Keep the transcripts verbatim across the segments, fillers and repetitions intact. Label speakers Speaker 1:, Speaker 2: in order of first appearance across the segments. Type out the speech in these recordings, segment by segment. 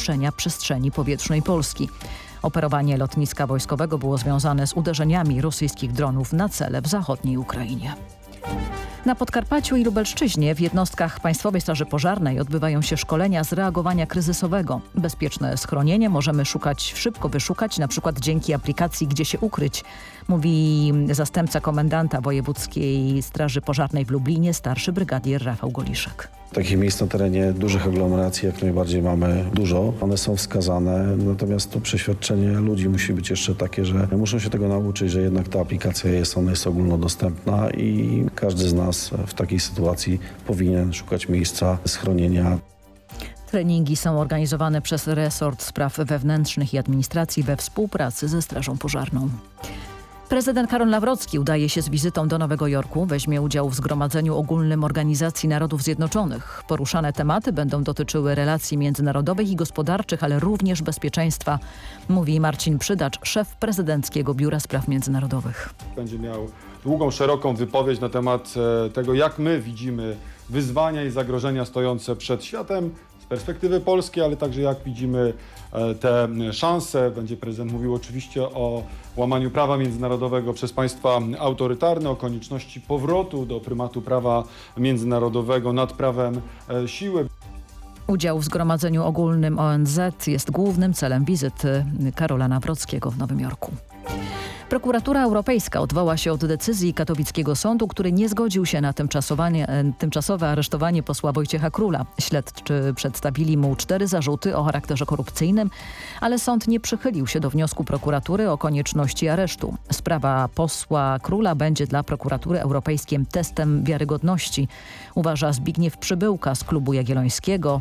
Speaker 1: naruszenia przestrzeni powietrznej Polski. Operowanie lotniska wojskowego było związane z uderzeniami rosyjskich dronów na cele w zachodniej Ukrainie. Na Podkarpaciu i Lubelszczyźnie w jednostkach Państwowej Straży Pożarnej odbywają się szkolenia z reagowania kryzysowego. Bezpieczne schronienie możemy szukać, szybko wyszukać, na przykład dzięki aplikacji Gdzie się ukryć, mówi zastępca komendanta Wojewódzkiej Straży Pożarnej w Lublinie, starszy brygadier Rafał Goliszek.
Speaker 2: Takich miejsc na terenie dużych aglomeracji jak najbardziej mamy dużo. One są wskazane, natomiast to przeświadczenie ludzi musi być jeszcze takie, że muszą się tego nauczyć, że jednak ta aplikacja jest, ona jest ogólnodostępna i każdy z nas w takiej sytuacji powinien szukać miejsca schronienia.
Speaker 1: Treningi są organizowane przez resort spraw wewnętrznych i administracji we współpracy ze Strażą Pożarną. Prezydent Karol Nawrocki udaje się z wizytą do Nowego Jorku. Weźmie udział w Zgromadzeniu Ogólnym Organizacji Narodów Zjednoczonych. Poruszane tematy będą dotyczyły relacji międzynarodowych i gospodarczych, ale również bezpieczeństwa, mówi Marcin Przydacz, szef prezydenckiego Biura Spraw Międzynarodowych.
Speaker 3: Będzie miał długą, szeroką wypowiedź na temat tego, jak my widzimy wyzwania i zagrożenia stojące przed światem z perspektywy polskiej, ale także jak widzimy te szanse. Będzie prezydent mówił oczywiście o łamaniu prawa międzynarodowego przez państwa autorytarne, o konieczności powrotu do prymatu prawa międzynarodowego nad prawem siły.
Speaker 1: Udział w Zgromadzeniu Ogólnym O N Z jest głównym celem wizyty Karola Nawrockiego w Nowym Jorku. Prokuratura Europejska odwoła się od decyzji katowickiego sądu, który nie zgodził się na tymczasowe aresztowanie posła Wojciecha Króla. Śledczy przedstawili mu cztery zarzuty o charakterze korupcyjnym, ale sąd nie przychylił się do wniosku prokuratury o konieczności aresztu. Sprawa posła Króla będzie dla prokuratury europejskiej testem wiarygodności, uważa Zbigniew Przybyłka z Klubu Jagiellońskiego.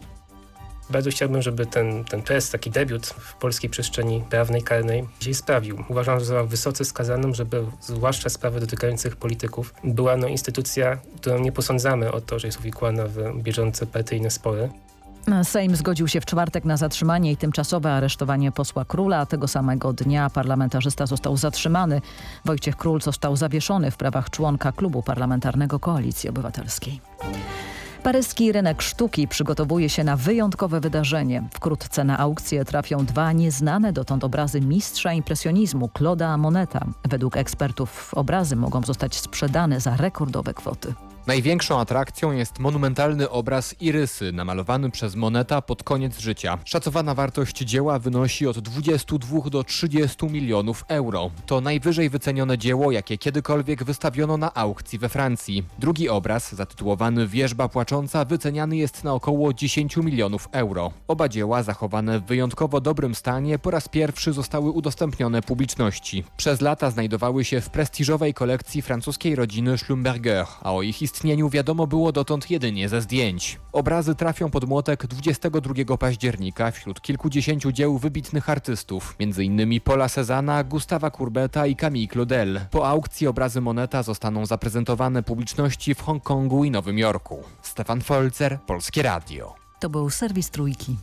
Speaker 4: Bardzo chciałbym, żeby ten, ten test, taki debiut w polskiej przestrzeni prawnej, karnej się sprawił. Uważam, że za wysoce skazaną, żeby zwłaszcza sprawy dotykających polityków była no, instytucja, którą nie posądzamy o to, że jest uwikłana w bieżące partyjne spory.
Speaker 1: Sejm zgodził się w czwartek na zatrzymanie i tymczasowe aresztowanie posła Króla. Tego samego dnia parlamentarzysta został zatrzymany. Wojciech Król został zawieszony w prawach członka Klubu Parlamentarnego Koalicji Obywatelskiej. Paryski rynek sztuki przygotowuje się na wyjątkowe wydarzenie. Wkrótce na aukcję trafią dwa nieznane dotąd obrazy mistrza impresjonizmu Claude'a Moneta. Według ekspertów obrazy mogą zostać sprzedane za rekordowe kwoty.
Speaker 5: Największą atrakcją jest monumentalny obraz Irysy, namalowany przez Moneta pod koniec życia. Szacowana wartość dzieła wynosi od dwudziestu dwóch do trzydziestu milionów euro. To najwyżej wycenione dzieło, jakie kiedykolwiek wystawiono na aukcji we Francji. Drugi obraz, zatytułowany Wierzba płacząca, wyceniany jest na około dziesięciu milionów euro. Oba dzieła, zachowane w wyjątkowo dobrym stanie, po raz pierwszy zostały udostępnione publiczności. Przez lata znajdowały się w prestiżowej kolekcji francuskiej rodziny Schlumberger, a o ich istnieniu wiadomo było dotąd jedynie ze zdjęć. Obrazy trafią pod młotek dwudziestego drugiego października wśród kilkudziesięciu dzieł wybitnych artystów, między innymi Paula Cézanna, Gustawa Courbeta i Camille Claudel. Po aukcji obrazy Moneta zostaną zaprezentowane publiczności w Hongkongu i Nowym Jorku. Stefan Folzer, Polskie Radio.
Speaker 1: To był serwis Trójki.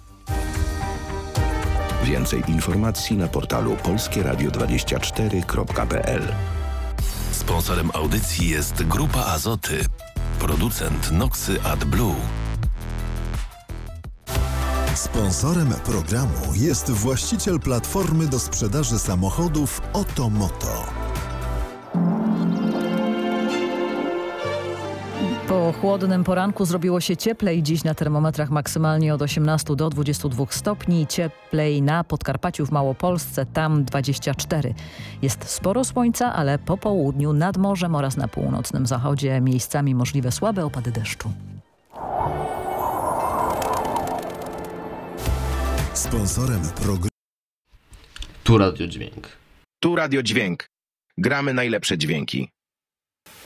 Speaker 6: Więcej informacji na portalu polskie radio dwadzieścia cztery kropka p l.
Speaker 7: Sponsorem audycji jest Grupa Azoty, producent Noxy AdBlue.
Speaker 8: Sponsorem programu jest właściciel platformy do sprzedaży samochodów Otomoto.
Speaker 1: Po chłodnym poranku zrobiło się cieplej. Dziś na termometrach maksymalnie od osiemnastu do dwudziestu dwóch stopni. Cieplej na Podkarpaciu, w Małopolsce, tam dwadzieścia cztery. Jest sporo słońca, ale po południu nad morzem oraz na północnym zachodzie miejscami możliwe słabe opady deszczu.
Speaker 8: Sponsorem programu.
Speaker 9: Tu Radio Dźwięk.
Speaker 10: Tu Radio Dźwięk. Gramy najlepsze dźwięki.